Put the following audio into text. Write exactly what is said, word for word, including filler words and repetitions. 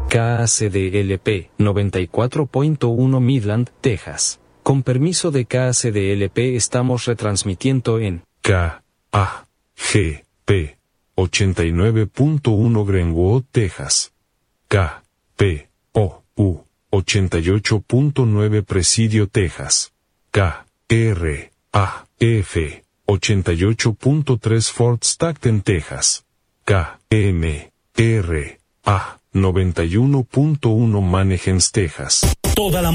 K A C D L P noventa y cuatro punto uno Midland, Texas. Con permiso de K A C D L P estamos retransmitiendo en K A G P ochenta y nueve punto uno Greenwood, Texas. K P O U ochenta y ocho punto nueve Presidio, Texas. K R A F ochenta y ocho punto tres Fort Stockton, Texas. K M R A noventa y uno punto uno Mannheim, Texas. Toda la